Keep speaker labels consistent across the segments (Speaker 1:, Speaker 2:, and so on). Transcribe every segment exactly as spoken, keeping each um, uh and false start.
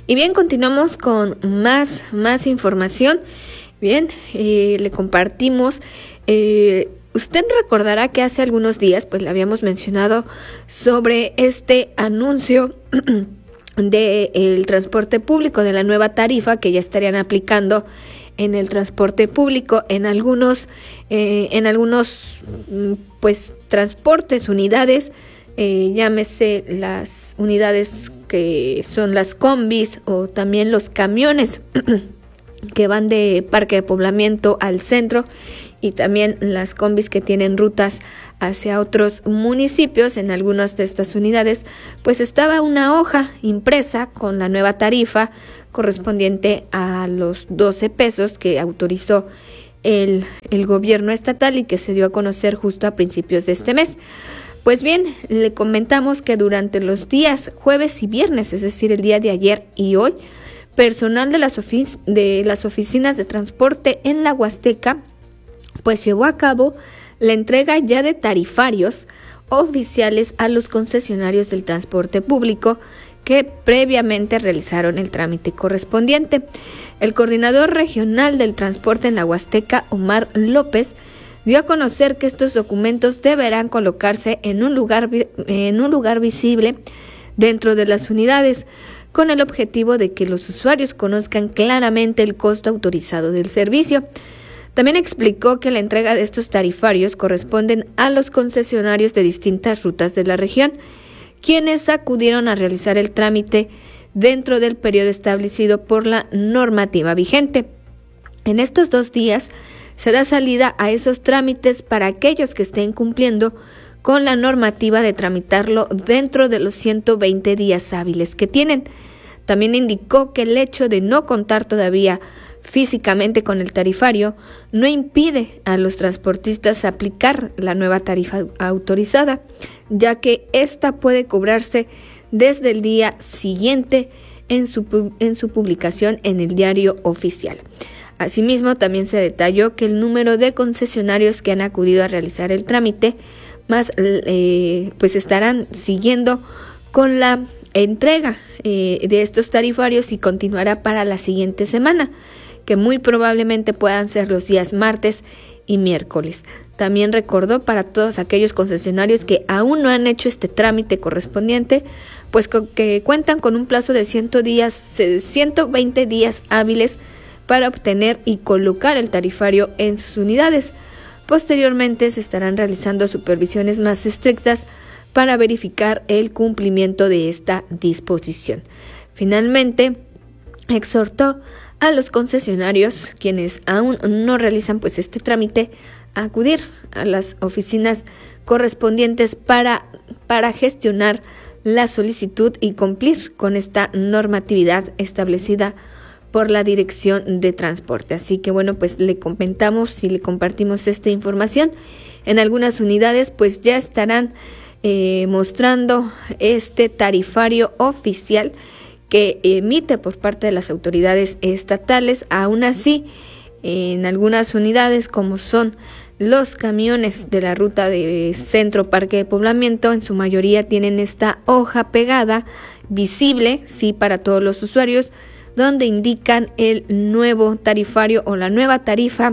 Speaker 1: Y bien, continuamos con más, más información. Bien, eh, le compartimos. Eh, usted recordará que hace algunos días, pues le habíamos mencionado sobre este anuncio del transporte público, de la nueva tarifa que ya estarían aplicando en el transporte público, en algunos, eh, en algunos, pues, transportes, unidades. Eh, llámese las unidades que son las combis o también los camiones que van de parque de poblamiento al centro, y también las combis que tienen rutas hacia otros municipios. En algunas de estas unidades pues estaba una hoja impresa con la nueva tarifa correspondiente a los doce pesos que autorizó el, el gobierno estatal y que se dio a conocer justo a principios de este mes. Pues bien, le comentamos que durante los días jueves y viernes, es decir, el día de ayer y hoy, personal de las, ofic- de las oficinas de transporte en la Huasteca pues llevó a cabo la entrega ya de tarifarios oficiales a los concesionarios del transporte público que previamente realizaron el trámite correspondiente. El coordinador regional del transporte en la Huasteca, Omar López, dio a conocer que estos documentos deberán colocarse en un lugar, en un lugar visible dentro de las unidades, con el objetivo de que los usuarios conozcan claramente el costo autorizado del servicio. También explicó que la entrega de estos tarifarios corresponden a los concesionarios de distintas rutas de la región, quienes acudieron a realizar el trámite dentro del periodo establecido por la normativa vigente. En estos dos días se da salida a esos trámites para aquellos que estén cumpliendo con la normativa de tramitarlo dentro de los ciento veinte días hábiles que tienen. También indicó que el hecho de no contar todavía físicamente con el tarifario no impide a los transportistas aplicar la nueva tarifa autorizada, ya que ésta puede cobrarse desde el día siguiente en su, en su publicación en el diario oficial. Asimismo, también se detalló que el número de concesionarios que han acudido a realizar el trámite más eh, pues estarán siguiendo con la entrega eh, de estos tarifarios y continuará para la siguiente semana, que muy probablemente puedan ser los días martes y miércoles. También recordó para todos aquellos concesionarios que aún no han hecho este trámite correspondiente, pues que cuentan con un plazo de ciento veinte días hábiles para obtener y colocar el tarifario en sus unidades. Posteriormente se estarán realizando supervisiones más estrictas para verificar el cumplimiento de esta disposición. Finalmente, exhortó a los concesionarios, quienes aún no realizan pues este trámite, a acudir a las oficinas correspondientes para, para gestionar la solicitud y cumplir con esta normatividad establecida por la Dirección de Transporte. Así que bueno, pues le comentamos y le compartimos esta información. En algunas unidades pues ya estarán eh, mostrando este tarifario oficial que emite por parte de las autoridades estatales. Aún así, en algunas unidades, como son los camiones de la ruta de centro parque de poblamiento, en su mayoría tienen esta hoja pegada, visible, sí, para todos los usuarios, donde indican el nuevo tarifario o la nueva tarifa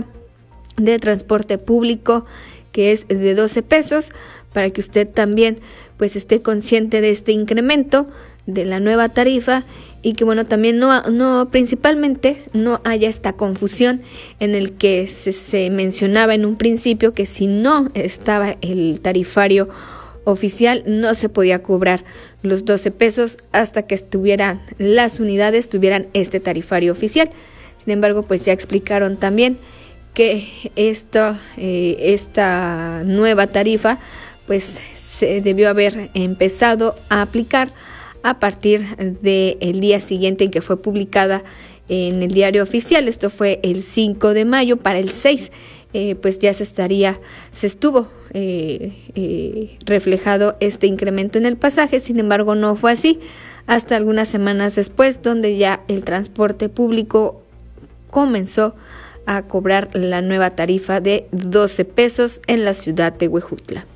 Speaker 1: de transporte público, que es de doce pesos, para que usted también pues esté consciente de este incremento de la nueva tarifa y que bueno, también no, no principalmente no haya esta confusión en el que se, se mencionaba en un principio que si no estaba el tarifario oficial no se podía cobrar los doce pesos hasta que estuvieran las unidades, tuvieran este tarifario oficial. Sin embargo, pues ya explicaron también que esto, eh, esta nueva tarifa pues se debió haber empezado a aplicar a partir del día siguiente en que fue publicada en el diario oficial. Esto fue el cinco de mayo. Para el seis eh, pues ya se estaría, se estuvo eh, eh, reflejado este incremento en el pasaje. Sin embargo, no fue así hasta algunas semanas después, donde ya el transporte público comenzó a cobrar la nueva tarifa de doce pesos en la ciudad de Huejutla.